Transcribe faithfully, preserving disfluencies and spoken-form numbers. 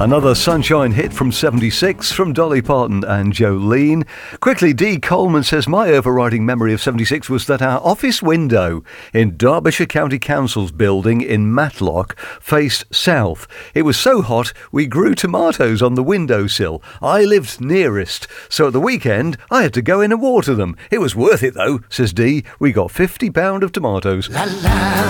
Another sunshine hit from seventy-six from Dolly Parton and Jolene. Quickly, Dee Coleman says, my overriding memory of seventy-six was that our office window in Derbyshire County Council's building in Matlock faced south. It was so hot we grew tomatoes on the windowsill. I lived nearest, so at the weekend I had to go in and water them. It was worth it though, says Dee. We got fifty pounds of tomatoes. La la